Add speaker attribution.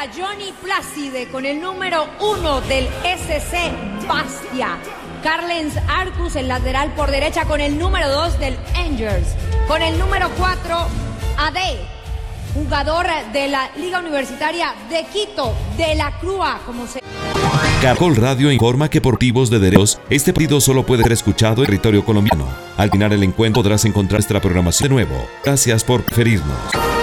Speaker 1: Johnny Placide con el número 1 del SC Bastia. Carlens Arcus, el lateral por derecha, con el número 2 del Angels. Con el número 4, Ade, jugador de la Liga Universitaria de Quito, de la Crua, como se...
Speaker 2: Caracol Radio informa que por motivos de derechos, este partido solo puede ser escuchado en territorio colombiano. Al final el encuentro podrás encontrar nuestra programación de nuevo. Gracias por preferirnos.